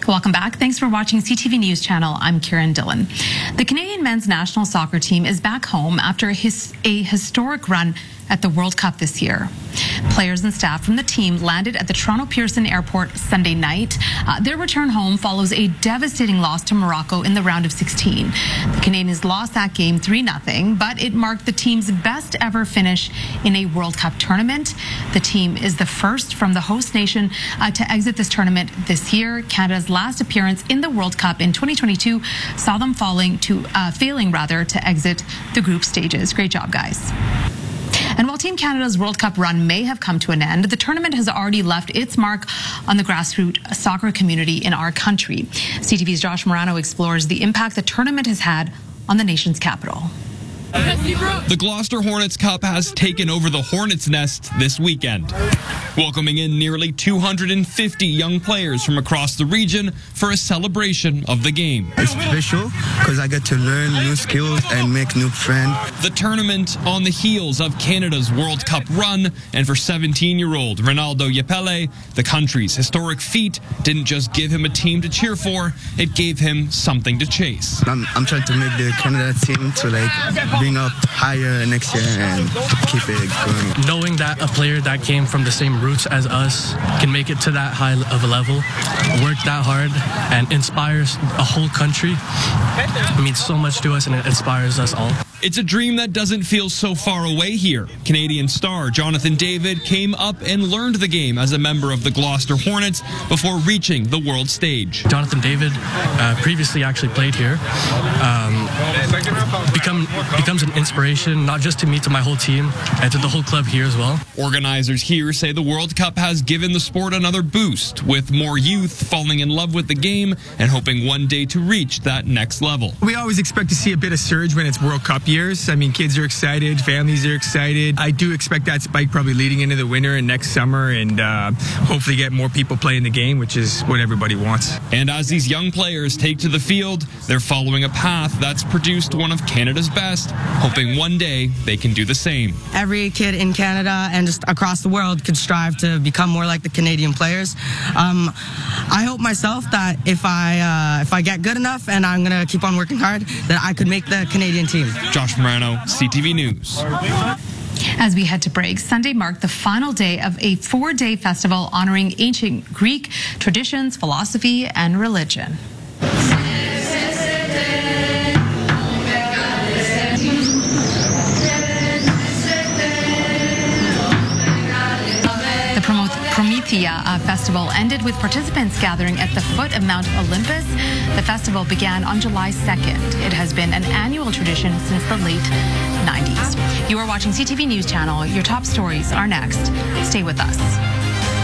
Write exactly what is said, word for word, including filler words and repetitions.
Welcome back. Thanks for watching C T V News Channel. I'm Kieran Dillon. The Canadian men's national soccer team is back home after his, a historic run at the World Cup this year. Players and staff from the team landed at the Toronto Pearson Airport Sunday night. Uh, their return home follows a devastating loss to Morocco in the round of sixteen. The Canadians lost that game three nothing, but it marked the team's best ever finish in a World Cup tournament. The team is the first from the host nation uh, to exit this tournament this year. Canada's last appearance in the World Cup in twenty twenty-two saw them falling to, uh, failing rather to exit the group stages. Great job, guys. And while Team Canada's World Cup run may have come to an end, the tournament has already left its mark on the grassroots soccer community in our country. C T V's Josh Morano explores the impact the tournament has had on the nation's capital. The Gloucester Hornets Cup has taken over the Hornets' nest this weekend, welcoming in nearly two hundred fifty young players from across the region for a celebration of the game. It's special because I get to learn new skills and make new friends. The tournament on the heels of Canada's World Cup run, and for seventeen-year-old Ronaldo Yapele, the country's historic feat didn't just give him a team to cheer for, it gave him something to chase. I'm, I'm trying to make the Canada team to like bring up higher next year and keep it going. Knowing that a player that came from the same roots as us can make it to that high of a level, work that hard, and inspires a whole country, it means so much to us and it inspires us all. It's a dream that doesn't feel so far away here. Canadian star Jonathan David came up and learned the game as a member of the Gloucester Hornets before reaching the world stage. Jonathan David uh, previously actually played here. Um, become, becomes an inspiration, not just to me, to my whole team, and to the whole club here as well. Organizers here say the World Cup has given the sport another boost, with more youth falling in love with the game and hoping one day to reach that next level. We always expect to see a bit of surge when it's World Cup years. I mean, kids are excited, families are excited. I do expect that spike probably leading into the winter and next summer, and uh, hopefully get more people playing the game, which is what everybody wants. And as these young players take to the field, they're following a path that's produced one of Canada's best, hoping one day they can do the same. Every kid in Canada and just across the world could strive to become more like the Canadian players. Um, I hope myself that if I uh, if I get good enough and I'm going to keep on working hard, that I could make the Canadian team. Josh Morano, C T V News. As we head to break, Sunday marked the final day of a four-day festival honoring ancient Greek traditions, philosophy, and religion. Promethea uh, Festival ended with participants gathering at the foot of Mount Olympus. The festival began on July second. It has been an annual tradition since the late nineties. You are watching C T V News Channel. Your top stories are next. Stay with us.